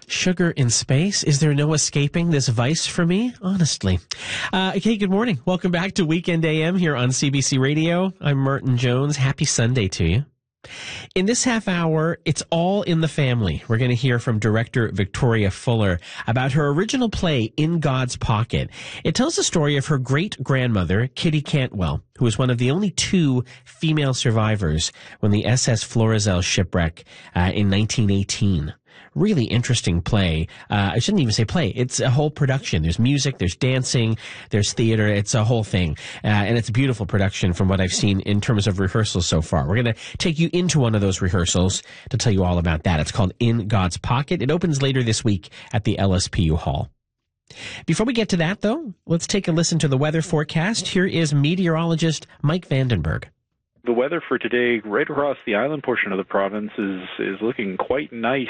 Sugar in space? Is there no escaping this vice for me? Honestly. Okay, good morning. Welcome back to Weekend AM here on CBC Radio. I'm Martin Jones. Happy Sunday to you. In this half hour, it's all in the family. We're going to hear from director Victoria Fuller about her original play, In God's Pocket. It tells the story of her great-grandmother, Kitty Cantwell, who was one of the only two female survivors when the SS Florizel shipwreck in 1918. Really interesting play. I shouldn't even say play. It's a whole production. There's music, there's dancing, there's theater. It's a whole thing. And it's a beautiful production from what I've seen in terms of rehearsals so far. We're going to take you into one of those rehearsals to tell you all about that. It's called In God's Pocket. It opens later this week at the LSPU Hall. Before we get to that, though, let's take a listen to the weather forecast. Here is meteorologist Mike Vandenberg. The weather for today right across the island portion of the province is looking quite nice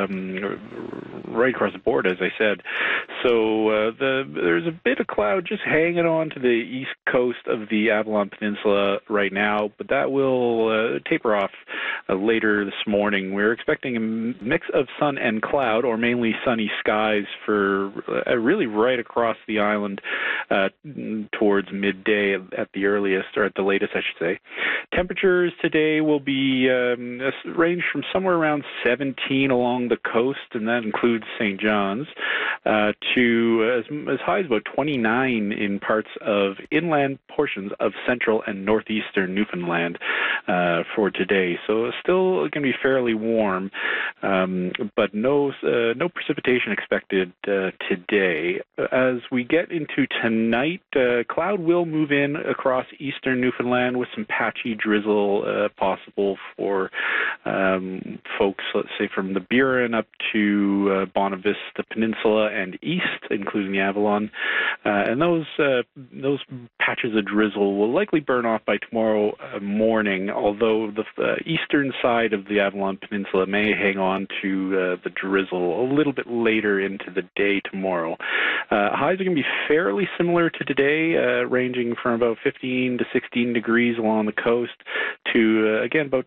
right across the board, as I said. So there's a bit of cloud just hanging on to the east coast of the Avalon Peninsula right now, but that will taper off later this morning. We're expecting a mix of sun and cloud, or mainly sunny skies for really right across the island towards midday at the earliest, or at the latest, I should say. Temperatures today will be range from somewhere around 17 along the coast, and that includes St. John's, to as high as about 29 in parts of inland portions of central and northeastern Newfoundland for today. So it's still going to be fairly warm, but no precipitation expected today. As we get into tonight, cloud will move in across eastern Newfoundland with some patchy drizzle possible for folks, let's say, from the Burin up to Bonavista Peninsula and east, including the Avalon. And those patches of drizzle will likely burn off by tomorrow morning, although the eastern side of the Avalon Peninsula may hang on to the drizzle a little bit later into the day tomorrow. Highs are going to be fairly similar to today, ranging from about 15 to 16 degrees along the coast to, again, about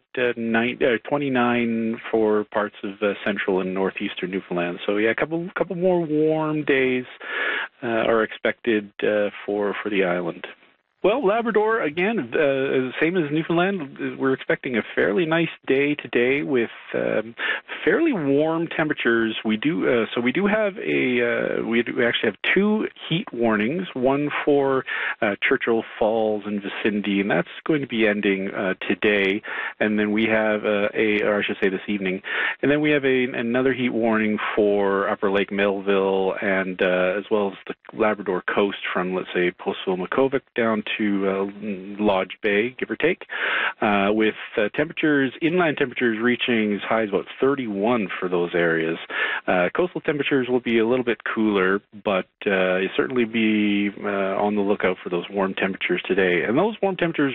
29 for parts of central and northeastern Newfoundland. So, yeah, a couple more warm days are expected for the island. Well, Labrador, again, same as Newfoundland, we're expecting a fairly nice day today with fairly warm temperatures. We actually have two heat warnings, one for Churchill Falls and vicinity, and that's going to be ending today. And then we have this evening. And then we have another heat warning for Upper Lake Melville and as well as the Labrador coast from, let's say, Postville-Makkovik down to Lodge Bay, give or take, with inland temperatures reaching as high as about 31 for those areas. Coastal temperatures will be a little bit cooler, but you certainly be on the lookout for those warm temperatures today. And those warm temperatures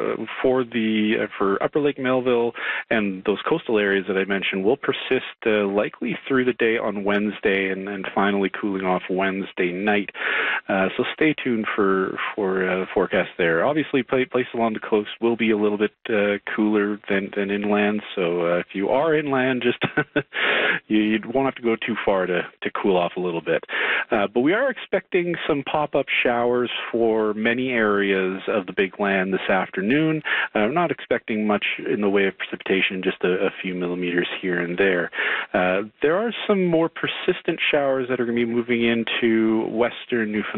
for Upper Lake Melville and those coastal areas that I mentioned will persist likely through the day on Wednesday and finally cooling off Wednesday night. So stay tuned for forecast there. Obviously, places along the coast will be a little bit cooler than inland. So if you are inland, just you won't have to go too far to cool off a little bit. But we are expecting some pop-up showers for many areas of the Big Land this afternoon. I'm not expecting much in the way of precipitation, just a few millimeters here and there. There are some more persistent showers that are going to be moving into western Newfoundland